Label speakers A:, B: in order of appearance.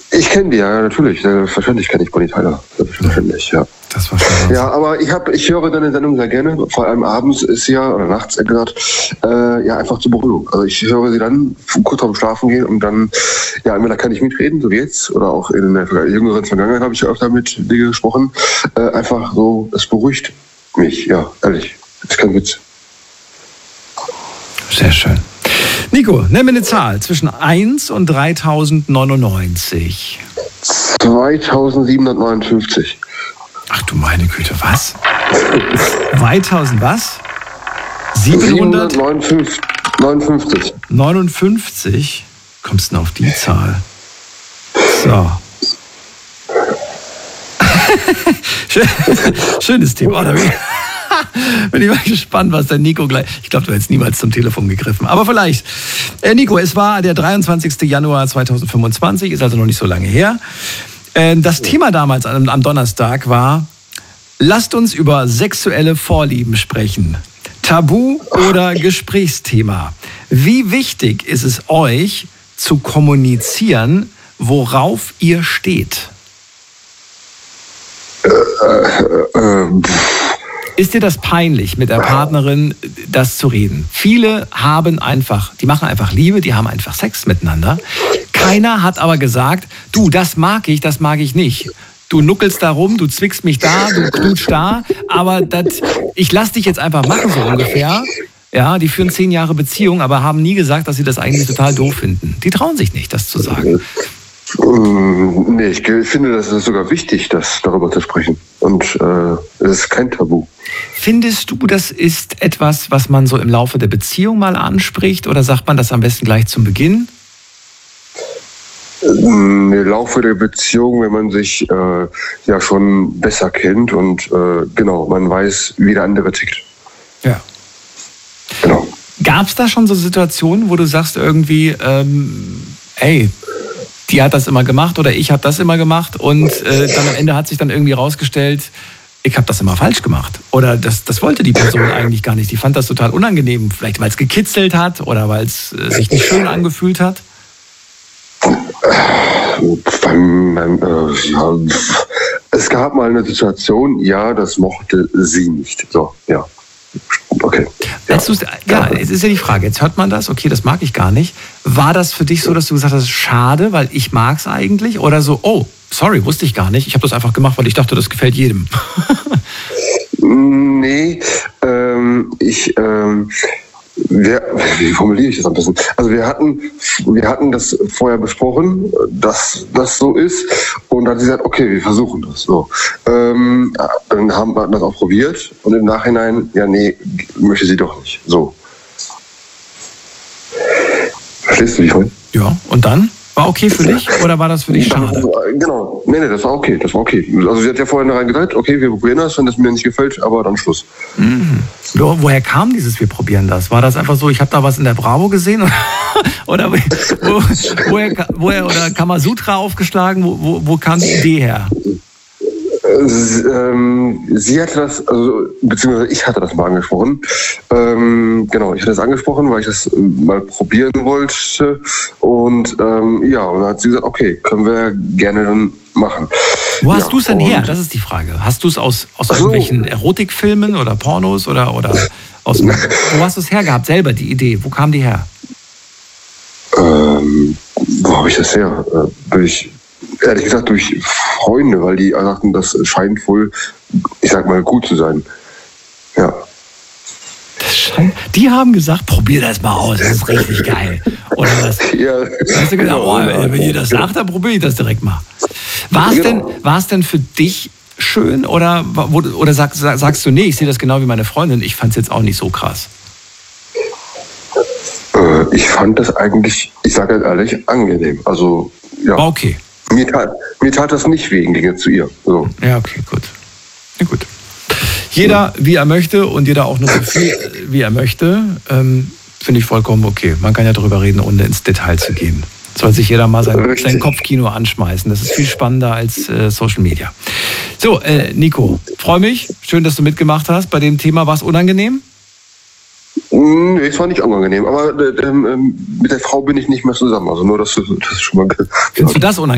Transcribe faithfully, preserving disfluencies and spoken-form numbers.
A: Ich kenne die, ja, natürlich. Selbstverständlich kenne ich Bonnie Tyler. Selbstverständlich, ja.
B: Das war schon
A: ja, aber ich habe, ich höre deine Sendung sehr gerne. Vor allem abends ist sie ja, oder nachts gesagt, äh, ja, einfach zur Beruhigung. Also ich höre sie dann kurz vorm Schlafen gehen und dann, ja, entweder kann ich mitreden, so wie jetzt, oder auch in der jüngeren Vergangenheit habe ich ja öfter mit dir gesprochen. Äh, einfach so, es beruhigt mich, ja, ehrlich. Das ist kein Witz.
B: Sehr schön. Nico, nenn mir eine Zahl zwischen eins und dreitausendneunundneunzig.
A: zweitausendsiebenhundertneunundfünfzig.
B: Ach du meine Güte, was? zweitausend was?
A: siebenhundertneunundfünfzig.
B: neunundfünfzig? Kommst du denn auf die Zahl? So. Schönes Thema. Oh, da bin ich, bin ich mal gespannt, was der Nico gleich... Ich glaube, du hättest niemals zum Telefon gegriffen. Aber vielleicht. Äh, Nico, es war der dreiundzwanzigster Januar zweitausendfünfundzwanzig, ist also noch nicht so lange her. Das Thema damals am Donnerstag war, lasst uns über sexuelle Vorlieben sprechen. Tabu oder Gesprächsthema? Wie wichtig ist es euch, zu kommunizieren, worauf ihr steht?
A: Äh, äh, äh,
B: Ist dir das peinlich, mit der Partnerin das zu reden? Viele haben einfach, die machen einfach Liebe, die haben einfach Sex miteinander. Keiner hat aber gesagt, du, das mag ich, das mag ich nicht. Du nuckelst da rum, du zwickst mich da, du knutschst da, aber das, ich lass dich jetzt einfach machen, so ungefähr. Ja, die führen zehn Jahre Beziehung, aber haben nie gesagt, dass sie das eigentlich total doof finden. Die trauen sich nicht, das zu sagen.
A: Nee, ich finde, das ist sogar wichtig, das darüber zu sprechen. Und äh, es ist kein Tabu.
B: Findest du, das ist etwas, was man so im Laufe der Beziehung mal anspricht? Oder sagt man das am besten gleich zum Beginn?
A: Im Laufe der Beziehung, wenn man sich äh, ja schon besser kennt und äh, genau, man weiß, wie der andere tickt.
B: Ja.
A: Genau.
B: Gab es da schon so Situationen, wo du sagst irgendwie, ähm, ey, die hat das immer gemacht oder ich habe das immer gemacht und äh, dann am Ende hat sich dann irgendwie rausgestellt, ich habe das immer falsch gemacht. Oder das, das wollte die Person eigentlich gar nicht. Die fand das total unangenehm. Vielleicht, weil es gekitzelt hat oder weil es äh, sich nicht schön angefühlt hat.
A: Beim, beim, äh, ja, es gab mal eine Situation, ja, das mochte sie nicht. So, ja. Okay.
B: Ja. Als du's, ja, es ist ja die Frage, jetzt hört man das, okay, das mag ich gar nicht. War das für dich so, dass du gesagt hast, schade, weil ich mag es eigentlich? Oder so, oh, sorry, wusste ich gar nicht. Ich habe das einfach gemacht, weil ich dachte, das gefällt jedem.
A: Nee, ähm, ich, ähm, wir, wie formuliere ich das am besten? Also wir hatten, wir hatten das vorher besprochen, dass das so ist, und dann hat sie gesagt, okay, wir versuchen das. So, ähm, dann haben wir das auch probiert und im Nachhinein, ja, nee, möchte sie doch nicht. So. Verstehst du, wie ich meine?
B: Ja, und dann? War okay für dich oder war das für dich schade?
A: Genau, nee, nee, das war okay, das war okay. Also sie hat ja vorhin rein gesagt, okay, wir probieren das, wenn das mir nicht gefällt, aber dann Schluss.
B: Mhm. Woher kam dieses, wir probieren das? War das einfach so, ich habe da was in der Bravo gesehen? Oder, oder wo, woher, woher, oder Kamasutra aufgeschlagen? Wo, wo, wo kam die Idee her?
A: Sie, ähm, sie hatte das, also, beziehungsweise ich hatte das mal angesprochen. Ähm, genau, ich hatte das angesprochen, weil ich das mal probieren wollte. Und ähm, ja, und dann hat sie gesagt, okay, können wir gerne dann machen.
B: Wo hast
A: ja,
B: du es denn her? Das ist die Frage. Hast du es aus, aus
A: so.
B: irgendwelchen Erotikfilmen oder Pornos oder, oder aus, wo hast du es hergehabt, selber, die Idee? Wo kam die her?
A: Ähm, wo habe ich das her? Äh, durch, ehrlich gesagt, durch Freunde, weil die sagten, das scheint wohl, ich sag mal, gut zu sein. Ja.
B: Das scheint, die haben gesagt, probier das mal aus, das ist richtig geil. Oder was?
A: Ja.
B: Hast du gesagt, oh, wenn ihr das sagt, dann probiere ich das direkt mal. War es denn, war es denn für dich schön oder, oder sag, sagst du, nee, ich sehe das genau wie meine Freundin, ich fand es jetzt auch nicht so krass?
A: Äh, ich fand das eigentlich, ich sage halt ehrlich, angenehm. Also, ja.
B: War okay.
A: Mir tat, mir tat das nicht weh, ging jetzt zu ihr. So.
B: Ja, okay, gut. Ja, gut. Jeder, wie er möchte und jeder auch nur so viel, wie er möchte, ähm, finde ich vollkommen okay. Man kann ja darüber reden, ohne ins Detail zu gehen. Soll sich jeder mal sein, sein Kopfkino anschmeißen. Das ist viel spannender als äh, Social Media. So, äh, Nico, freue mich. Schön, dass du mitgemacht hast. Bei dem Thema war es unangenehm?
A: Nee, es war nicht unangenehm. Aber äh, äh, mit der Frau bin ich nicht mehr zusammen. Also nur, dass du das schon mal...
B: Findest du das unangenehm?